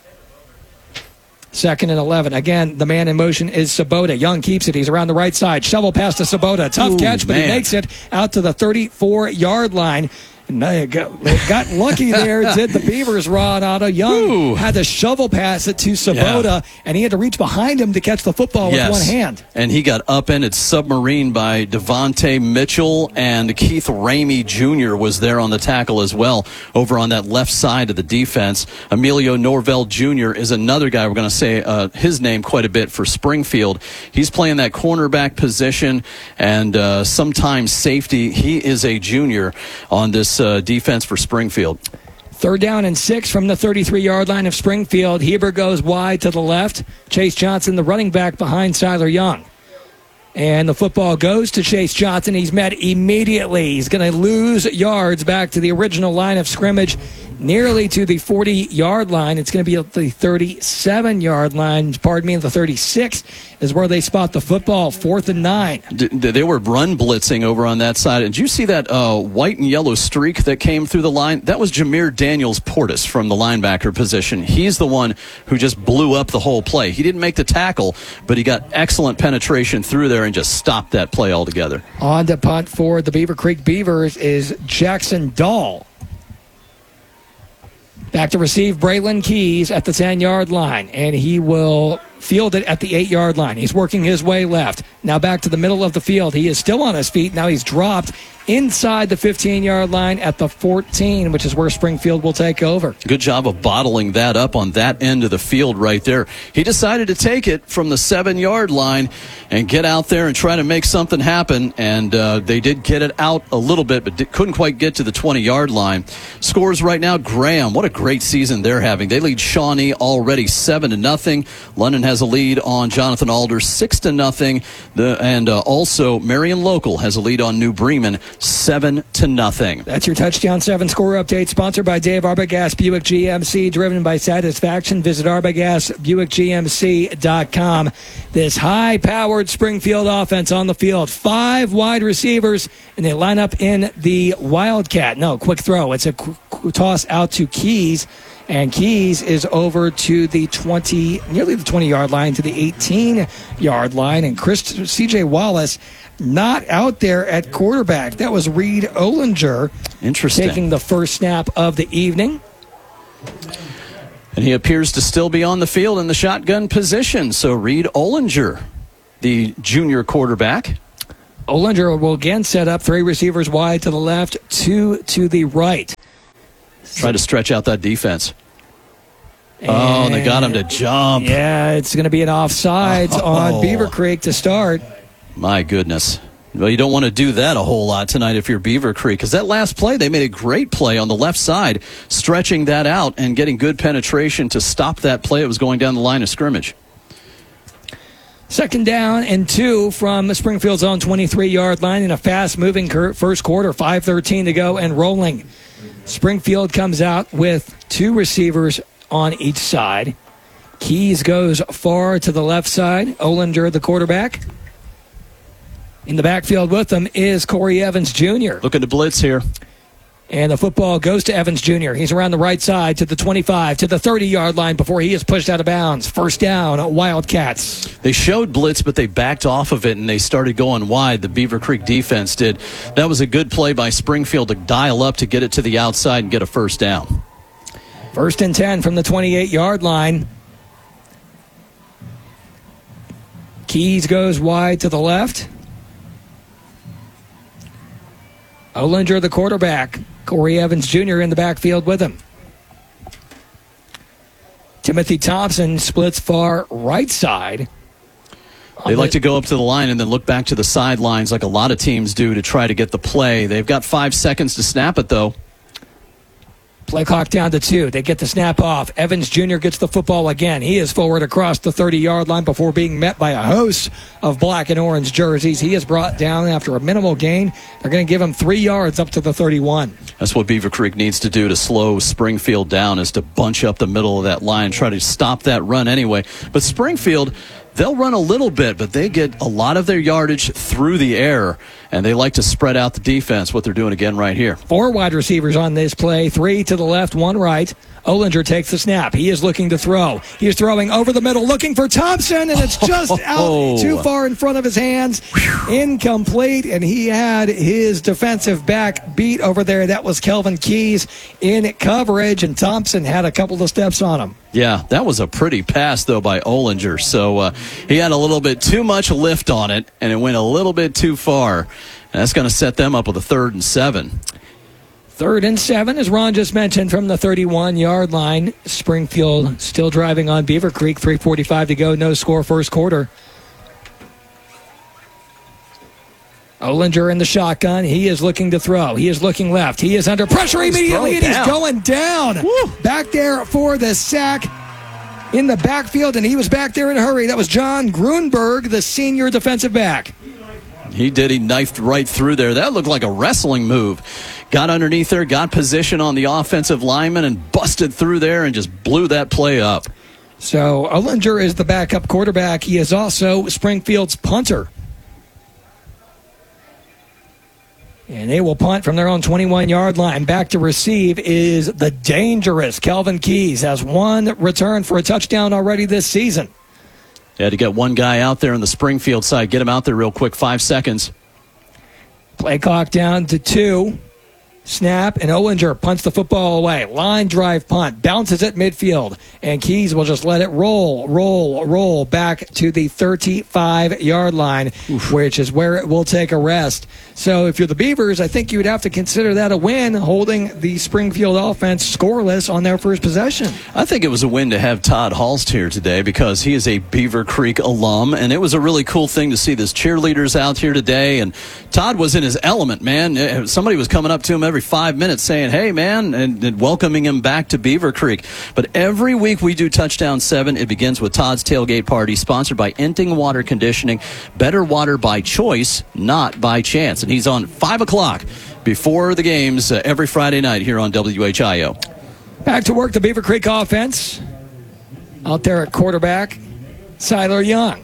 2nd and 11. Again, the man in motion is Sabota. Young keeps it. He's around the right side. Shovel pass to Sabota. Tough catch, but he makes it out to the 34-yard line. And they got lucky there, did the Beavers, Rod Otto. Young had to shovel pass it to Sabota, and he had to reach behind him to catch the football with one hand. And he got upended submarine by Devontae Mitchell, and Keith Ramey Jr. was there on the tackle as well, over on that left side of the defense. Emilio Norvell Jr. is another guy. We're going to say his name quite a bit for Springfield. He's playing that cornerback position and sometimes safety. He is a junior on this defense for Springfield. 3rd down and 6 from the 33-yard line of Springfield. Heber goes wide to the left. Chase Johnson, the running back, behind Siler Young. And the football goes to Chase Johnson. He's met immediately. He's going to lose yards back to the original line of scrimmage, nearly to the 40-yard line. It's going to be at the 37-yard line. Pardon me, the 36 is where they spot the football. 4th and 9. They were run blitzing over on that side. Did you see that white and yellow streak that came through the line? That was Jameer Daniels-Portis from the linebacker position. He's the one who just blew up the whole play. He didn't make the tackle, but he got excellent penetration through there and just stopped that play altogether. On to punt for the Beaver Creek Beavers is Jackson Dahl. Back to receive Braylon Keys at the 10-yard line, and he will field it at the 8-yard line. He's working his way left. Now back to the middle of the field. He is still on his feet. Now he's dropped inside the 15-yard line at the 14, which is where Springfield will take over. Good job of bottling that up on that end of the field right there. He decided to take it from the 7-yard line and get out there and try to make something happen, and they did get it out a little bit, but couldn't quite get to the 20-yard line. Scores right now, Graham. What a great season they're having. They lead Shawnee already 7-0. London has a lead on Jonathan Alder 6-0. And also Marion Local has a lead on New Bremen 7-0. That's your Touchdown 7 score update, sponsored by Dave Arbogast Buick GMC, driven by satisfaction. Visit arbogastbuickgmc.com. This high-powered Springfield offense on the field. 5 wide receivers, and they line up in the Wildcat. No, quick throw. It's a toss out to Keys. And Keys is over to the nearly the 20-yard line, to the 18-yard line. And C.J. Wallace not out there at quarterback. That was Reed Ollinger. Interesting. Taking the first snap of the evening. And he appears to still be on the field in the shotgun position. So Reed Ollinger, the junior quarterback. Ollinger will again set up 3 receivers wide to the left, 2 to the right. Try to stretch out that defense. And they got him to jump. Yeah, it's going to be an offsides on Beaver Creek to start. My goodness. Well, you don't want to do that a whole lot tonight if you're Beaver Creek, because that last play, they made a great play on the left side, stretching that out and getting good penetration to stop that play. It was going down the line of scrimmage. 2nd down and 2 from Springfield's own 23-yard line in a fast-moving first quarter. 5:13 to go and rolling. Springfield comes out with 2 receivers on each side. Keys goes far to the left side. Ollinger, the quarterback. In the backfield with them is Corey Evans Jr. Looking to blitz here. And the football goes to Evans Jr. He's around the right side to the 25, to the 30-yard line before he is pushed out of bounds. First down, Wildcats. They showed blitz, but they backed off of it, and they started going wide. The Beaver Creek defense did. That was a good play by Springfield to dial up to get it to the outside and get a first down. 1st and 10 from the 28-yard line. Keys goes wide to the left. Ollinger, the quarterback. Corey Evans Jr. in the backfield with him. Timothy Thompson splits far right side. They like to go up to the line and then look back to the sidelines like a lot of teams do to try to get the play. They've got 5 seconds to snap it, though. Play clock down to 2. They get the snap off. Evans Jr. gets the football again. He is forward across the 30-yard line before being met by a host of black and orange jerseys. He is brought down after a minimal gain. They're going to give him 3 yards up to the 31. That's what Beaver Creek needs to do to slow Springfield down, is to bunch up the middle of that line, try to stop that run anyway. But Springfield, they'll run a little bit, but they get a lot of their yardage through the air, and they like to spread out the defense, what they're doing again right here. 4 wide receivers on this play, 3 to the left, 1 right. Olinger takes the snap. He is looking to throw. He is throwing over the middle, looking for Thompson, and it's just out too far in front of his hands. Incomplete, and he had his defensive back beat over there. That was Kelvin Keys in coverage, and Thompson had a couple of steps on him. Yeah, that was a pretty pass, though, by Olinger. So he had a little bit too much lift on it, and it went a little bit too far. And that's going to set them up with a 3rd and 7. 3rd and 7, as Ron just mentioned, from the 31-yard line. Springfield still driving on Beaver Creek. 3:45 to go. No score first quarter. Olinger in the shotgun. He is looking to throw. He is looking left. He is under pressure immediately, and he's going down. Woo. Back there for the sack in the backfield, and he was back there in a hurry. That was John Grunberg, the senior defensive back. He did. He knifed right through there. That looked like a wrestling move. Got underneath there, got position on the offensive lineman, and busted through there and just blew that play up. So Olinger is the backup quarterback. He is also Springfield's punter. And they will punt from their own 21-yard line. Back to receive is the dangerous Kelvin Keys. Has 1 return for a touchdown already this season. They had to get 1 guy out there on the Springfield side. Get him out there real quick, 5 seconds. Play clock down to 2. Snap, and Olinger punts the football away. Line drive punt. Bounces at midfield. And Keys will just let it roll back to the 35-yard line, which is where it will take a rest. So if you're the Beavers, I think you would have to consider that a win, holding the Springfield offense scoreless on their first possession. I think it was a win to have Todd Halst here today because he is a Beaver Creek alum, and it was a really cool thing to see those cheerleaders out here today. And Todd was in his element, man. Somebody was coming up to him every 5 minutes saying, hey, man, and welcoming him back to Beaver Creek. But every week we do Touchdown 7. It begins with Todd's Tailgate Party, sponsored by Enting Water Conditioning. Better water by choice, not by chance. And he's on 5 o'clock before the games every Friday night here on WHIO. Back to work, the Beaver Creek offense. Out there at quarterback, Siler Young.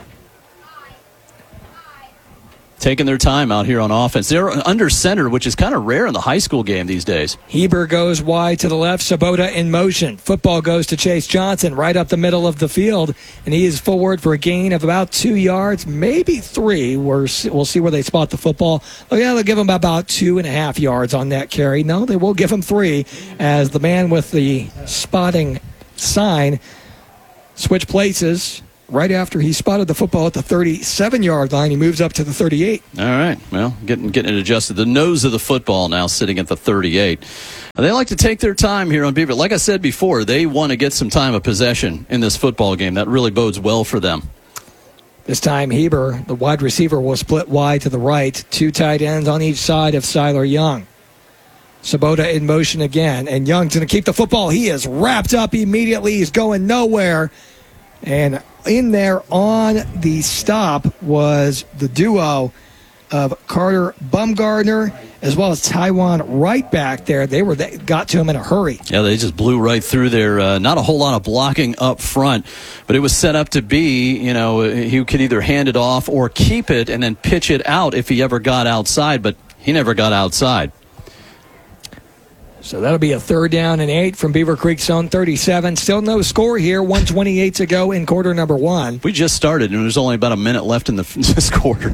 Taking their time out here on offense. They're under center, which is kind of rare in the high school game these days. Heber goes wide to the left. Sabota in motion. Football goes to Chase Johnson right up the middle of the field, and he is forward for a gain of about 2 yards, maybe 3. We'll see where they spot the football. Oh, yeah, they'll give him about 2.5 yards on that carry. No, they will give him 3 as the man with the spotting sign switch places. Right after he spotted the football at the 37-yard line, he moves up to the 38. All right. Well, getting it adjusted. The nose of the football now sitting at the 38. They like to take their time here on Beaver. Like I said before, they want to get some time of possession in this football game. That really bodes well for them. This time, Heber, the wide receiver, will split wide to the right. 2 tight ends on each side of Siler Young. Sabota in motion again, and Young's going to keep the football. He is wrapped up immediately. He's going nowhere. And in there on the stop was the duo of Carter Bumgardner as well as Taiwan right back there. They got to him in a hurry. Yeah, they just blew right through there. Not a whole lot of blocking up front, but it was set up to be, he could either hand it off or keep it and then pitch it out if he ever got outside, but he never got outside. So that'll be a 3rd down and 8 from Beaver Creek's own 37. Still no score here. 1:28 to go in quarter number 1. We just started, and there's only about a minute left in this quarter.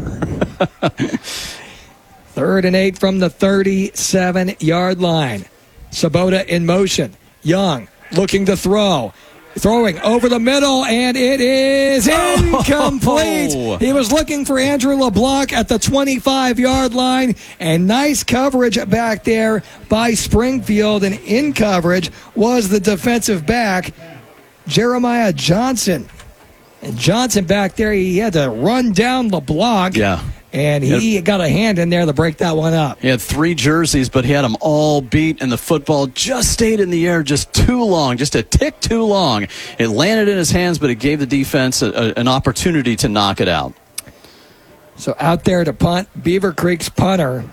3rd and 8 from the 37-yard line. Sabota in motion. Young looking to throw. Throwing over the middle, and it is incomplete. He was looking for Andrew LeBlanc at the 25-yard line, and nice coverage back there by Springfield, and in coverage was the defensive back, Jeremiah Johnson. And Johnson back there, he had to run down LeBlanc. Yeah. And he got a hand in there to break that one up. He had 3 jerseys, but he had them all beat, and the football just stayed in the air just too long, just a tick too long. It landed in his hands, but it gave the defense an opportunity to knock it out. So out there to punt, Beaver Creek's punter,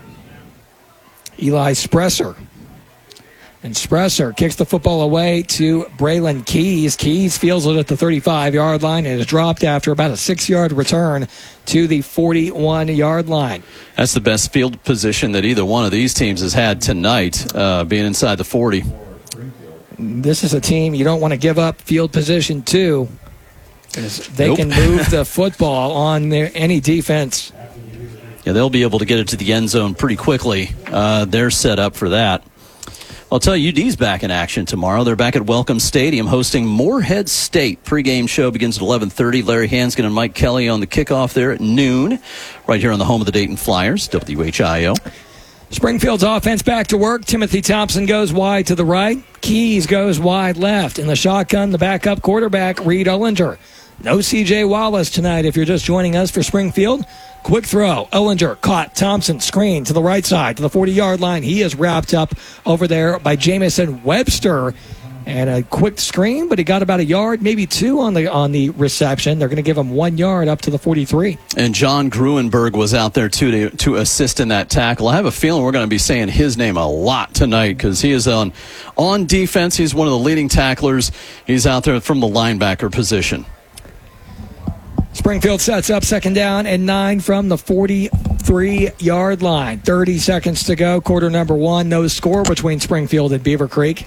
Eli Spresser. And Spresser kicks the football away to Braylon Keys. Keys fields it at the 35-yard line and is dropped after about a 6-yard return to the 41-yard line. That's the best field position that either one of these teams has had tonight, being inside the 40. This is a team you don't want to give up field position to, because they can move the football on any defense. Yeah, they'll be able to get it to the end zone pretty quickly. They're set up for that. I'll tell you, UD's back in action tomorrow. They're back at Welcome Stadium hosting Morehead State. Pre-game show begins at 11:30. Larry Hanskin and Mike Kelly on the kickoff there at noon, right here on the home of the Dayton Flyers, WHIO. Springfield's offense back to work. Timothy Thompson goes wide to the right. Keys goes wide left. In the shotgun, the backup quarterback, Reed Ullinger. No C.J. Wallace tonight if you're just joining us for Springfield. Quick throw. Ullinger caught. Thompson screen to the right side to the 40-yard line. He is wrapped up over there by Jamison Webster. And a quick screen, but he got about a yard, maybe 2 on the reception. They're going to give him 1 yard up to the 43. And John Gruenberg was out there too to assist in that tackle. I have a feeling we're going to be saying his name a lot tonight because he is on defense. He's one of the leading tacklers. He's out there from the linebacker position. Springfield sets up second down and 9 from the 43-yard line. 30 seconds to go. Quarter number 1. No score between Springfield and Beaver Creek.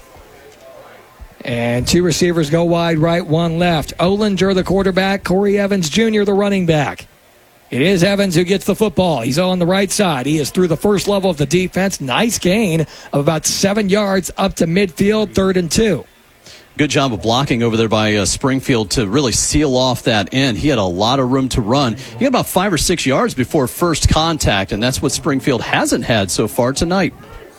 And 2 receivers go wide right, 1 left. Ullinger, the quarterback. Corey Evans Jr., the running back. It is Evans who gets the football. He's on the right side. He is through the first level of the defense. Nice gain of about 7 yards up to midfield, 3rd and 2. Good job of blocking over there by Springfield to really seal off that end. He had a lot of room to run. He had about 5 or 6 yards before first contact, and that's what Springfield hasn't had so far tonight.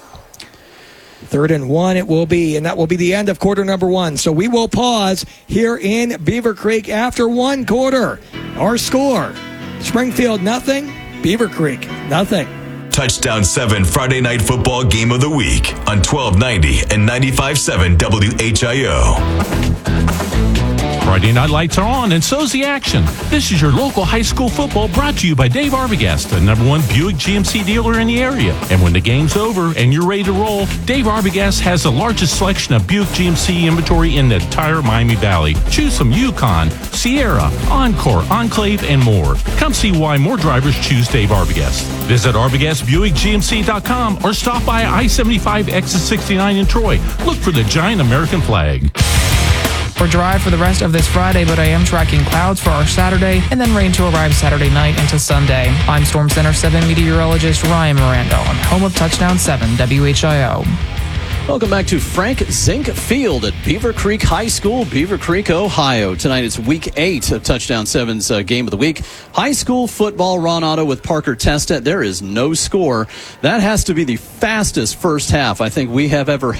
3rd and 1 it will be, and that will be the end of quarter number 1. So we will pause here in Beaver Creek after 1 quarter. Our score, Springfield nothing, Beaver Creek nothing. Touchdown 7 Friday Night Football Game of the Week on 1290 and 95.7 WHIO. Friday night lights are on, and so's the action. This is your local high school football brought to you by Dave Arbogast, the #1 Buick GMC dealer in the area. And when the game's over and you're ready to roll, Dave Arbogast has the largest selection of Buick GMC inventory in the entire Miami Valley. Choose from Yukon, Sierra, Encore, Enclave, and more. Come see why more drivers choose Dave Arbogast. Visit ArbogastBuickGMC.com or stop by I-75 exit 69 in Troy. Look for the giant American flag. For Drive for the rest of this Friday, but I am tracking clouds for our Saturday and then rain to arrive Saturday night into Sunday. I'm Storm Center 7 meteorologist Ryan Miranda on home of Touchdown 7 WHIO. Welcome back to Frank Zink Field at Beaver Creek High School, Beaver Creek, Ohio. Tonight it's week 8 of Touchdown 7's Game of the Week. High school football, Ron Otto with Parker Testa. There is no score. That has to be the fastest first half I think we have ever